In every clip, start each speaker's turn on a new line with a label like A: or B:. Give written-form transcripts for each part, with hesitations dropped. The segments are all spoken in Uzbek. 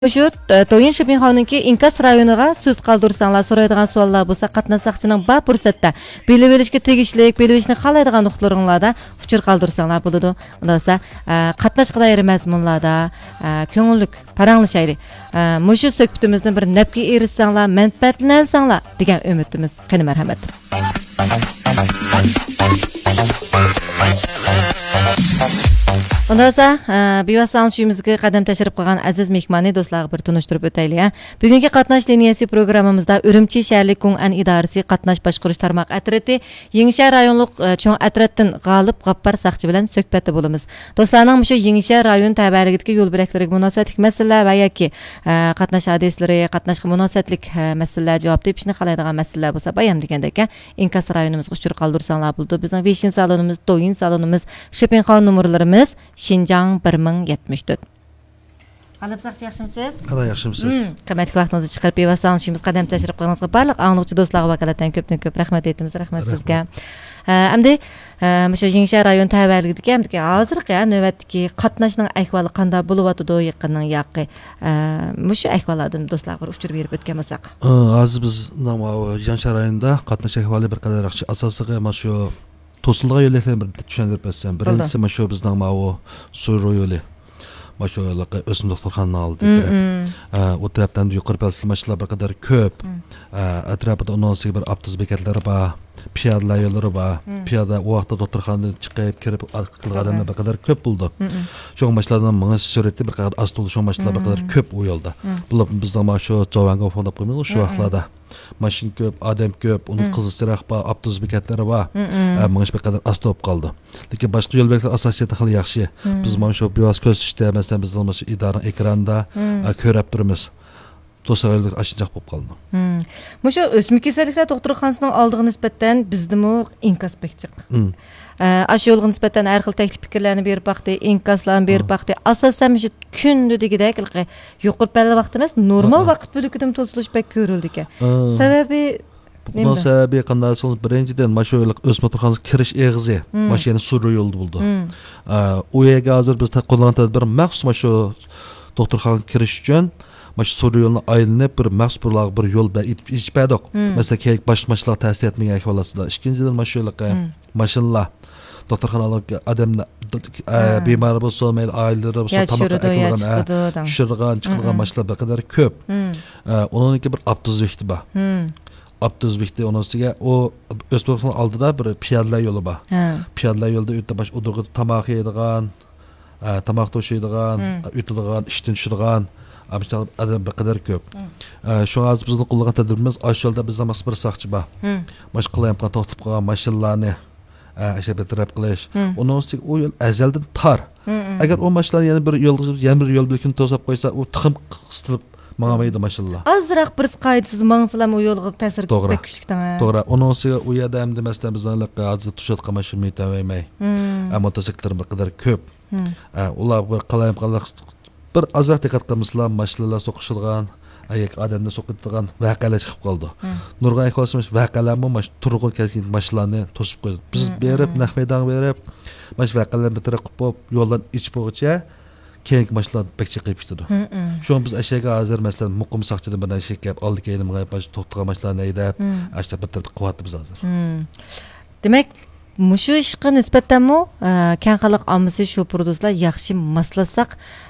A: Şu Toyin Şipinxonunki İnkas rayoniga söz qaldırsanlar, so'raydigan savollar bo'lsa, qatnashchining bor fursatda bilib olishga tegishlik, bilib olishni xohlaydigan nuqtalarida uchur qaldırsanlar bo'ladi. Unda esa qatnashga doir mazmunlarda ko'ngillik paranglashaylik. Mushu suhbatimizni bir nafga erishsanglar, manfaatlansanglar degan umidimiz. Qani marhamat. Ondan sonra Bivasan şuyumuzga qadam tashrif qilgan aziz mehmonni do'stlarga bir tunishtirib o'taylik. Bugungi qatnash liniyasi programmamizda Urumchi shaharlik Kun-an idorasi qatnash boshqarish tarmoq atrati Yengishar rayonlik cho'ng atratdan G'olib G'appar Saqchi bilan suhbatda bo'lamiz. Do'stlarning shu Yengishar rayon tabiatligiga yo'l bo'laklariga munosabatlik masalalar va yoki qatnash hodislari, qatnashga munosabatlik masalalar javob topishni xohlaydigan masalalar bo'lsa, bayam degandek, Inkas rayonimizga uchur qoldirsanlar bo'ldi. Bizning Veshin salonimiz, Toyin salonimiz, Shipinxon nomerlarimiz Şinjan 1074. Qalib Saqchi yaxshimisiz?
B: Qanday yaxshimisiz?
A: Qimmatli vaqtingizni chiqarib bersangiz, shuyimiz qadam tashrif qilganingizga barliq anglovchi do'stlarga vakolatdan ko'pdan-ko'p rahmat aytamiz. Rahmat sizga. Endi o'sha Yengishar rayon tabiatligidagi hozirgi navbatdagi qatnashning ahvoli qanday bo'lyotdi yaqinning yoqi. Mushu ahvollardan do'stlarga bir uchur berib o'tgan bo'lsak.
B: Hozir biz Yengishar rayonida qatnash ahvoli bir qadar yaxshi. Asosiga mana shu to'silgan yo'llarni bir tushuntirib bersam. Birinchisi mana shu bizning Suriyo yo'li. Maşallah Özüm doktorxonani oldi. O tarafdan yuqori pastlashlar bir qadar ko'p. Atrofida ondan sonra bir avtobus bekatlari bor, piyodalar yo'llari bor. Piyoda o vaqtda doktorxonadan chiqib kirib qilganlar bir qadar ko'p bo'ldi. Shu mashlardan menga surati bir qadar asli shu mashlar bir qadar ko'p u yo'lda. Bular bizning mana shu Javanga fondab qo'yamiz shu vaqtlarda. Mashin ko'p, odam ko'p, uning qizilchiroq bor, avtobus bekatlari bor. Menga bir qadar asli bo'lib qoldi. Lekin boshqa yo'l beklar asosiyati xil yaxshi. Biz mana shu bevos ko'rsatishda masalan bizning mana shu idora ekranda ko'rib turibmiz. To'saqlar ashunchaq bo'lib qoldi.
A: Mushu o'smik kasalliklar doktorxonasining oldiga nisbatan bizdimi inkas bekchiq. Ash yo'lga nisbatan har xil taklif fikrlarni berib vaqti, inkaslarni berib vaqti, asosan shu kundagidek yuqori palla vaqt emas, normal vaqt bo'likidan to'silish bek ko'rildi ekan. Sababi
B: bunun sebebi qanday desəniz birinciden maşoyluq öz motorxanası kiriş eğizi maşını Suriyo yolu buldu. O yerga hazır biz qo'llagan tadbir maxsus maşo doktorxonaga kirish uchun maşu Suriyo yoluna aylanib bir maxsus bir yo'l içpədik. Mesela keyik başmaşlar təsir etməyə ahvalasında. İkinciden maşoyluq maşınlar doktorxonalar adamlar bemar bo'lsa, mayli aileleri bo'lsa, tamoq ekilgan, chiqilgan maşlar bir qadar ko'p. Onunki bir avtobus vaqti bor. Avtobus vaqti onun üstüge o Özbekistan'ın aldıda bir piyodalar yo'li bor. Piyodalar yo'lda o'tda baş o'dirg'i tamoq yeydigan, tamoq to'shaydigan, o'tadigan, ishdan tushadigan adam bir qadar ko'p. Şu hozir bizning qo'llagan tadbirimiz ash yo'lda bizning maxsus bir saqchi bor. Mash qilayotgan to'xtab qolgan mashinalarni taraf qilish. Onun üstüge o yo'l azaldan tar. Agar o mashinalar yana bir yo'l bilkin to'sab qo'ysa, u tiqim qistilib Mağamaydı maşallah.
A: Azraq bir qaydasiz mağsalam o yolga ta'sir etmek küçükten.
B: Doğru. Onun sonra o yerda hem de mesela bizden hozir tushayotgan mashina yetavermay. Motosikletlar bir qadar ko'p. Ular bir qalayim bir azroq diqqat qilmaslar, mashinalar so'qishilgan, ayak odamni so'qitgan voqealar chiqib qoldi. Nurg'on aytmoqchimiz, voqealarmi turg'un kelgan mashinalarni to'sib qo'ydi. Biz berib, naq maydon berib, mash voqealarni bitirib qo'yib, yo'ldan ichib bo'g'icha keyingi mashlar bekchi qilib ketdi. Shu an biz ashaga hozir masalan muqim saqchidan bir narsa kelib oldik elimga to'xtagan mashlarni aydab, ashta bitirib qilyapti biz hozir.
A: Demak, mushu ishga nisbatanmi keng xalq ommasi shu produktlar yaxshi moslasak,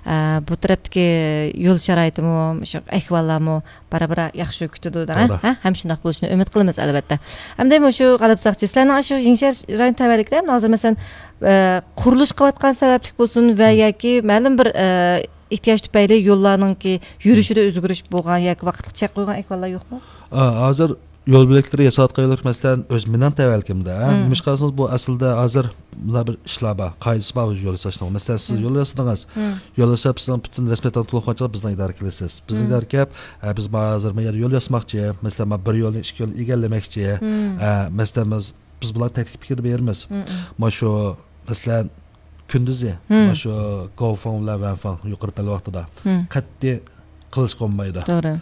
A: bu tarafdagi yo'l sharoitimi, shu ahvollarmi barabara yaxshi kutadi, ham shunday bo'lishini umid qilamiz albatta. Hamda shu Qalib Saqchi sizlarning shu Yengishar rayon tabiatlikda hozir masalan qurilish qilayotgan sabablik bo'lsin va yoki ma'lum bir ehtiyoj tufayli yo'llarningki yurishida o'zgarish bo'lgan yoki vaqtga chek qo'ygan ahvollar yo'qmi?
B: Hozir yo'l belgileri yasat qo'yilib masalan o'z minan tavalkimda. Nima qilsangiz bu aslida hozir buna bir ishlar bor, qoidasi bor yo'l yasashning. Masalan siz yo'l yasadingiz. Yo'l yasab sizning butun rasmiy to'lqonchilar bizning idora qilasiz. Bizning idora kelib, biz hozir yo'l yasamoqchi, masalan bir yo'lni ikki yo'lni egallamoqchi. Masalan biz bular taklif fikr beramiz. Mana shu masalan kunduzi, mana shu GoFundMe va fan yuqori pal vaqtida qat'iy qilish qo'ymaydi. To'g'ri.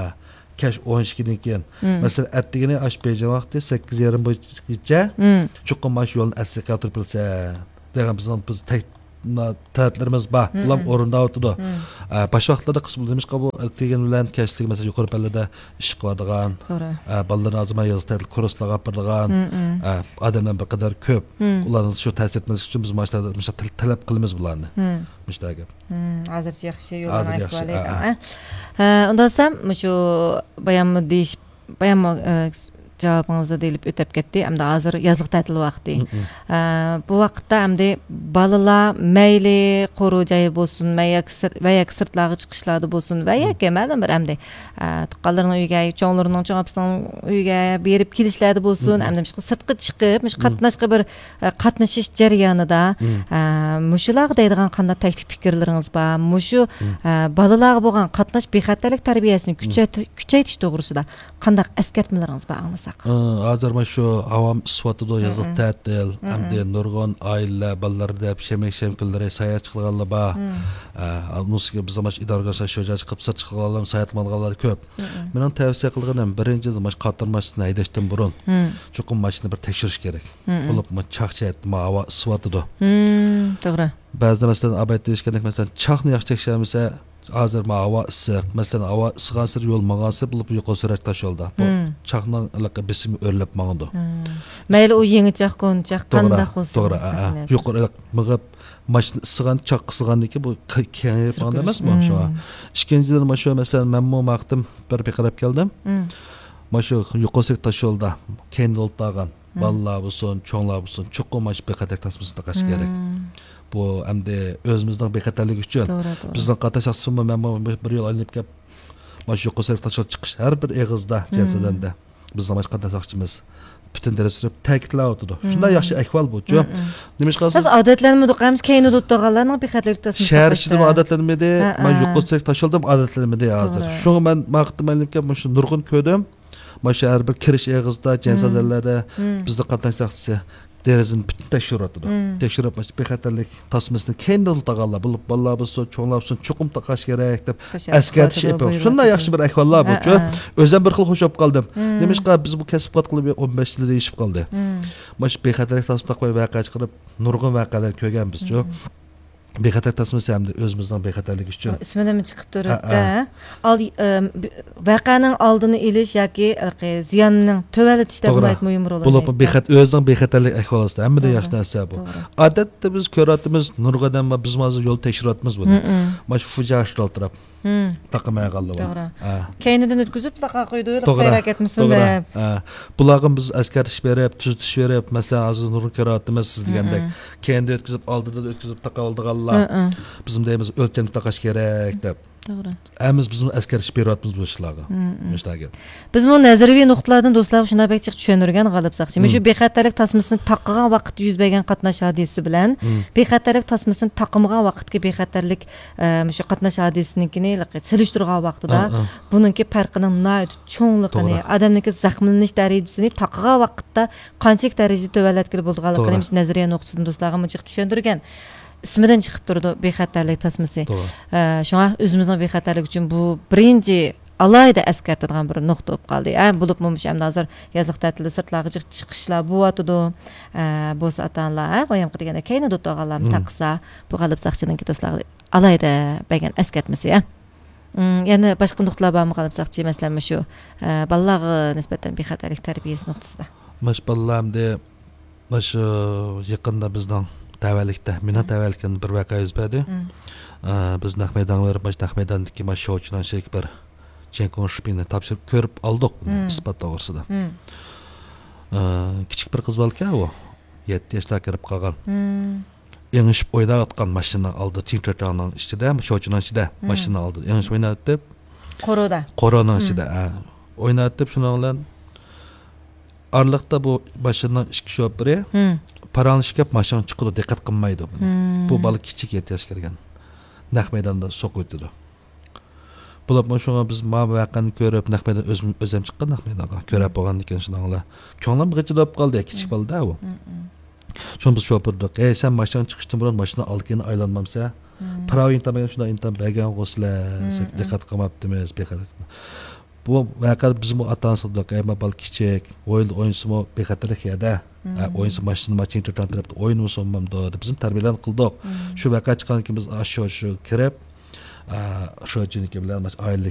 B: Kaş 12'den keyin. Mesela ettigini aşpayacak vakti 8:30 bo'yicha chuqur mash yo'lni asli keltirib bilsa, degan biz talablarimiz bor. Bular o'rinda o'tadi. Bosh vaqtlarda qism demişqa bu degan bilan kashlik mesela yuqori pallada ish qiladigan, bolalar azma yoz ta'til kurslarga beradigan odamlar bir qadar ko'p. Ularni shu ta'sir etmesi uchun biz mashlarda talab qilamiz bularni. Mishtaga.
A: Hozircha yaxshi yo'ldan aytib olaydi. Undan so'ng shu bayan cevabınızda deyilip ötep ketdi. Hem de hazır yazlık tatil vakti. Bu vakitte hem de balıla meyli koru jayı bolsun, veya sırtlağı çıkışladı bolsun, veya kemelden bir hem de tuqqalarının uyga, çoğunlarının çoğapsının uyga berip kilişledi bolsun, hem de sırtkı çıkıp, katnaşkı bir katnaşış jaryanı da muşulağı deydiğen kanda teklif fikirleriniz var. Muşu balılağı boğan katnaş bexatarlik terbiyesini küçeytiş doğrusu da kandak eskertmeleriniz var anlasak.
B: Hazır şu avam sıfatıda yazık tatil, hem de nurgun aile, ballar da şemek şemkilleri sayat çıkılanlar var. Musiki biz amaç idargasa şöyle çıkıp sırt çıkılanlar sayat malgalar köp. Benim tavsiye kılgınım birinci de maç katırmasını haydeşten burun. Çünkü maçını bir tekşiriş gerek. Bulup maç çakça etme hava sıfatıda.
A: Doğru.
B: Bazıda mesela abayet değişkenlik mesela çakını yak çekşemese hazır hava ısık. Mesela hava ısıqansır yol mağansır bulup yuqo sürat taş yolda. Bu çakının ılıqı besimi örlep mağındı.
A: Meyli o yeni çak konacak kandak olsun.
B: Doğru. Yuqo ılıq mığıp maşını ısıqan çak ısıqan ki bu kengayip mağında emas mı? İkinciden maşu mesela memnun maqtım bir qarab geldim. Maşu yuqo sürat taş yolda kendi oltağın ballar bulsun, çoğunlar bulsun. Çok o maş bekatek tasmasında kaç gerek. Bu hem de özümüzden bekaterlik üçün. Bizden qatnaşasımı men bir yol alinip kep maş yuqo sürat taş yol çıkış her bir eğizda celseden de bizden maş qatnaşaqçımız. Bütün dere sürüp ta'kidlab o'tdi. Shunday yaxshi ahvol bu. Nima qilasiz?
A: Siz odatlanmadingmi? Keyni dotdag'anlarning bexatarlik tasmini.
B: Shahar ichida odatlanmadi. Men yuqotsak tashaldim, odatlanmadi hozir. Shunga men maqtimalimga shu nurg'un ko'rdim. Mana har bir kirish eg'izda, jansazallarda bizni qatnashchilar derazini bütün tekshirib o'tdi. Tekshirib bexatarlik tasmasini kendi totdag'anlar bo'lib, bolalar bo'lsin, cho'nglar bo'lsin, chuqum taqash kerak deb askartish epib. Shunday yaxshi bir ahvollar bu. O'zim bir xil xush bo'lib qoldim. Nimishqa biz bu kasb qilib 15 yilda yishib qoldi. Mana bexatarlik tasma taqmay voqea chiqarib, nurg'un voqealar ko'rganmiz-ku. Bexatarlik tasmasi hamda o'zimizning bexatarlik uchun.
A: Ismidan chiqib turibdi. Voqeaning oldini olish yoki ziyonning to'valatishda bunday muhim rol o'ynaydi.
B: Bu o'zining bexatarlik ahvolisida hamda yaxshi narsa bu. Odatda biz ko'ratimiz nurg'adan va biz hozir yo'l tekshiramiz buni. Mana fujash o'ltirib taqamay qoldi.
A: To'g'ri. Keynidan o'tkazib taqa qo'ydi, sayrak etmisin deb.
B: Bularga biz askarish berib, tuzitish berib, masalan hozir nurg'un ko'ratimiz siz degandek kendi o'tkazib oldida o'tkazib taqa oldiganlar. Bizim deyimiz o'lchamni taqash kerak deb.
A: To'g'ri.
B: Biz bunu askarish beryapmiz bu ishlarga. Mishtaga.
A: Biz bu nazariy nuqtalardan do'stlar shunday bekchiq tushunirgan g'alib saqchi. Shu bexatarlik tasmasini taqqigan vaqt yuz bergan qatnash hodisi bilan bexatarlik tasmasini taqimgan vaqtga bexatarlik shu qatnash hodisininkini selishtirgan vaqtida buningki farqining nihoyat cho'ngligini, odamning zaxmlanish darajasini taqqigan vaqtda qanchalik darajada to'valatgili bo'lganligini nazariy nuqtasidan do'stlarga mujiq tushundirgan. İsmidan chiqib turdi bexatarlik tasmasi. Shunga o'zimizning bexatarlik uchun bu birinchi alayda askartadigan bir nuqta bo'lib qoldi. Bo'lib bo'lmish ham hozir yoziq ta'tilda sirtlarga chiqishlar bo'yotdi. Bo'lsa atanlar, qo'yam deganda keyni do'tog'alarni taqsa, bu g'alib saqchininki do'stlar alayda bergan askartmasi. Yana boshqa nuqtalar bormi g'alib saqchi, masalan shu bolalarga nisbatan bexatarlik tarbiyasi nuqtasida.
B: Mashballamda shu yaqinda bizning tavallikda, mina tavallikdan bir voqea yuz berdi. Biz naq maydonga berib, naq maydondagi sho'chidan bir chempionshipni topshirib ko'rib oldik isbot to'g'risida. Kichik bir qiz balki u 7 yoshga kirib qolgan. Yengishib o'ynayotgan mashina oldi, tinchachonning ichida, sho'chining ichida mashina oldi. Yengishib o'ynayotib Qoroning ichida o'ynayotib shuning bilan arliqda bu mashinaning ikki shofiri paranlışıp maşan çıkıdı, dikkat qilmaydi. Bu balık kichik 7 yoshga kirgan. Naq maydonda so'q o'tdi. Bular shunga biz ma voqeani ko'rib, naq maydon o'zim chiqqan naq maydonga ko'rib bo'lgandan keyin shuninglar. Ko'nglim g'ichilib qoldi, kichik balda u. Shun biz shopirdik. Sen maşan chiqishdan burun mashina olgani aylanmamsa, pravo intamagan shunday intam bergan g'uslar, dikkat qilmabdimiz, beqadat. bu vakar bizim atansı da kayma bal kiçik oyunsa mı bexatarlik ya da oyunsa maşin tutan tarafta oyunu sonmam da bizim terbiyeler kıldık. Şu vakar çıkan ki biz aşağı şu kirep şu cinike bilen aile